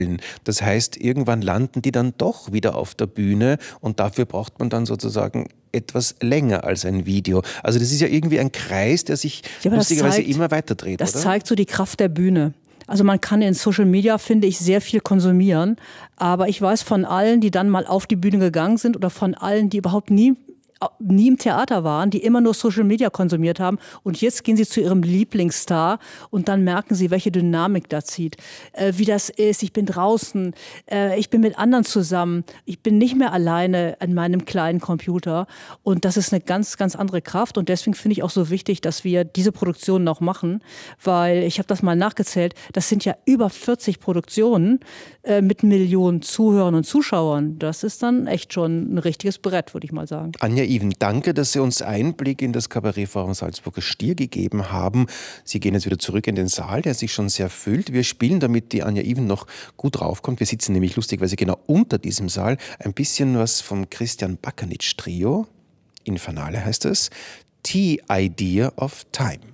Das heißt, irgendwann landen die dann doch wieder auf der Bühne und dafür braucht man dann sozusagen etwas länger als ein Video. Also das ist ja irgendwie ein Kreis, der sich lustigerweise immer weiter dreht, das oder? zeigt so die Kraft der Bühne. Also man kann in Social Media, finde ich, sehr viel konsumieren. Aber ich weiß von allen, die dann mal auf die Bühne gegangen sind oder von allen, die überhaupt nie im Theater waren, die immer nur Social Media konsumiert haben und jetzt gehen sie zu ihrem Lieblingsstar und dann merken sie, welche Dynamik da zieht, wie das ist, ich bin draußen, ich bin mit anderen zusammen, ich bin nicht mehr alleine an meinem kleinen Computer und das ist eine ganz, ganz andere Kraft und deswegen finde ich auch so wichtig, dass wir diese Produktionen noch machen, weil ich habe das mal nachgezählt, das sind ja über 40 Produktionen mit Millionen Zuhörern und Zuschauern. Das ist dann echt schon ein richtiges Brett, würde ich mal sagen. Anja Iwen, danke, dass Sie uns Einblick in das Kabarettforum Salzburger Stier gegeben haben. Sie gehen jetzt wieder zurück in den Saal, der sich schon sehr füllt. Wir spielen, damit die Anja Iwen noch gut draufkommt. Wir sitzen nämlich lustigerweise genau unter diesem Saal. Ein bisschen was vom Christian Bakernitsch Trio. Infernale heißt es. The Idea of Time.